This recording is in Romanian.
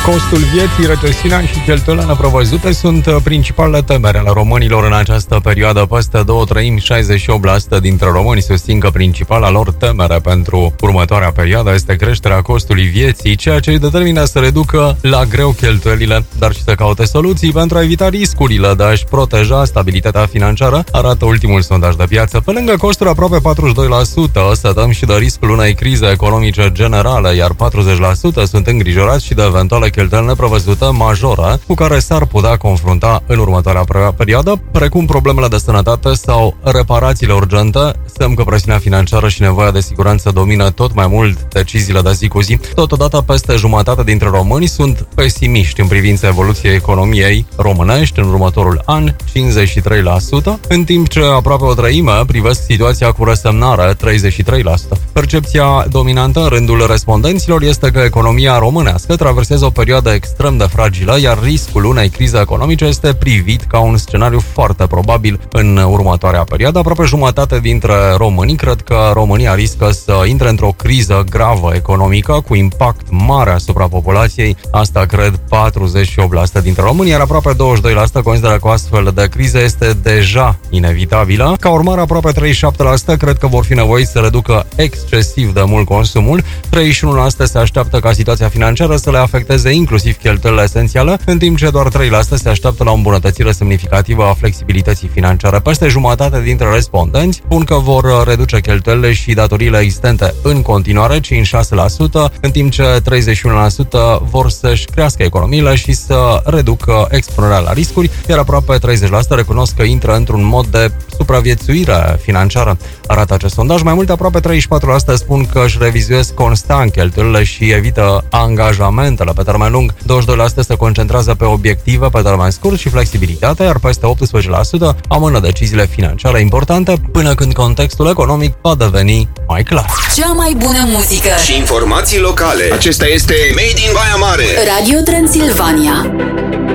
Costul vieții, recesiunea și cheltuielile neprevăzute sunt principalele temeri ale românilor în această perioadă. Peste 2/3, 68% dintre români susțin că principala lor temere pentru următoarea perioadă este creșterea costului vieții, ceea ce îi determină să reducă la greu cheltuielile, dar și să caute soluții pentru a evita riscurile de a-și proteja stabilitatea financiară, arată ultimul sondaj de piață. Pe lângă costuri aproape 42%, setăm și de riscul unei crize economice generale, iar 40% sunt îngrijorați și de eventuale cheltuieli neprevăzute majore cu care s-ar putea confrunta în următoarea perioadă, precum problemele de sănătate sau reparațiile urgente. Semn că presiunea financiară și nevoia de siguranță domină tot mai mult deciziile de zi cu zi. Totodată, peste jumătate dintre români sunt pesimiști în privința evoluției economiei românești în următorul an, 53%, în timp ce aproape o treime privesc situația cu resemnare, 33%. Percepția dominantă în rândul respondenților este că economia românească traversează o perioadă extrem de fragilă, iar riscul unei crize economice este privit ca un scenariu foarte probabil în următoarea perioadă. Aproape jumătate dintre români cred că România riscă să intre într-o criză gravă economică cu impact mare asupra populației. Asta cred 48% dintre români, iar aproape 22% consideră că o astfel de criză este deja inevitabilă. Ca urmare, aproape 37% cred că vor fi nevoiți să reducă excesiv de mult consumul, 31% se așteaptă ca situația financiară să le afecteze inclusiv cheltuielile esențiale, în timp ce doar 3% se așteaptă la o îmbunătățire semnificativă a flexibilității financiare. Peste jumătate dintre respondenți spun că vor reduce cheltuielile și datoriile existente în continuare, 56%, în timp ce 31% vor să-și crească economiile și să reducă expunerea la riscuri, iar aproape 30% recunosc că intră într-un mod de supraviețuire financiară. Arată acest sondaj. Mai mult, aproape 34% spun că își revizuiesc constant cheltuielile și evită angajamentele pe termen lung, 22% se concentrează pe obiective pe termen scurt și flexibilitate, iar peste 18% amână deciziile financiare importante până când contextul economic va deveni mai clar. Cea mai bună muzică și informații locale. Acesta este Made in Baia Mare. Radio Transilvania.